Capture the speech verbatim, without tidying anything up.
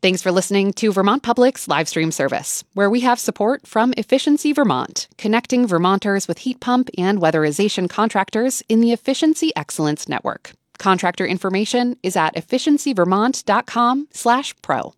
Thanks for listening to Vermont Public's live stream service, where we have support from Efficiency Vermont, connecting Vermonters with heat pump and weatherization contractors in the Efficiency Excellence Network. Contractor information is at efficiency vermont dot com slash pro.